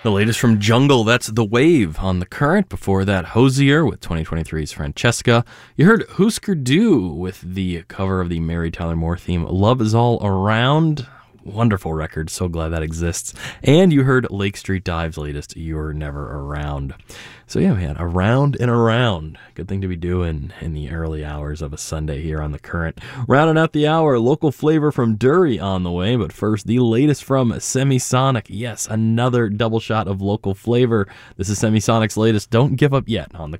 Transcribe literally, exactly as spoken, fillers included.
The latest from Jungle, that's The Wave on The Current. Before that, Hosier with twenty twenty-three's Francesca. You heard Husker Du with the cover of the Mary Tyler Moore theme, Love Is All Around. Wonderful record, so glad that exists. And you heard Lake Street Dive's latest, You're Never Around. So yeah, man, around and around. Good thing to be doing in the early hours of a Sunday here on The Current. Rounding out the hour, local flavor from Dury on the way. But first, the latest from Semisonic. Yes, another double shot of local flavor. This is Semisonic's latest, Don't Give Up Yet on The Current.